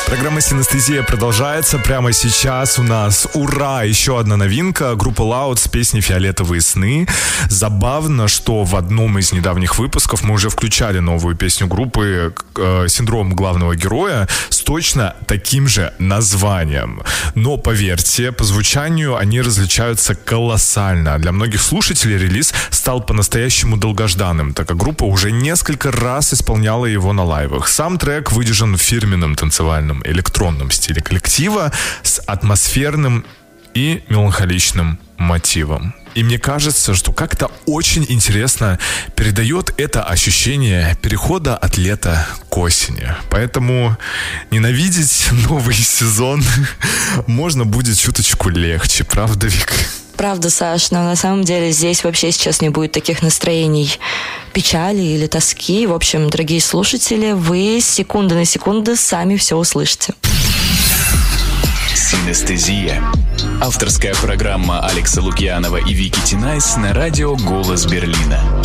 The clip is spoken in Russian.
Программа «Синестезия» продолжается. Прямо сейчас у нас, ура, еще одна новинка. Группа Loud с песней «Фиолетовые сны». Забавно, что в одном из недавних выпусков мы уже включали новую песню группы «Синдром главного героя» с точно таким же названием. Но, поверьте, по звучанию они различаются колоссально. Для многих слушателей релиз стал по-настоящему долгожданным, так как группа уже несколько раз исполняла его на лайвах. Сам трек выдержан в фирменном танцевальном электронном стиле коллектива с атмосферным и меланхоличным мотивом. И мне кажется, что как-то очень интересно передает это ощущение перехода от лета к осени. Поэтому ненавидеть новый сезон можно будет чуточку легче, правда, Вик? Правда, Саш, но на самом деле здесь вообще сейчас не будет таких настроений печали или тоски. В общем, дорогие слушатели, вы с секунды на секунду сами все услышите. Синестезия. Авторская программа Алекса Лукьянова и Вики Тинайс на радио «Голос Берлина».